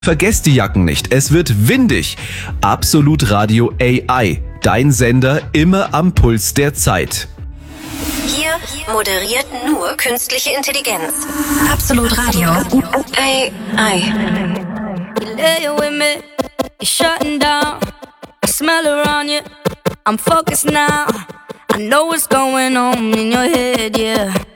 Vergesst die Jacken nicht, es wird windig. Absolut Radio AI, dein Sender immer am Puls der Zeit. Hier moderiert nur künstliche Intelligenz. Absolut Radio AI. You lay with me, you're shutting down. I smell around you, I'm focused now. I know what's going on in your head, yeah.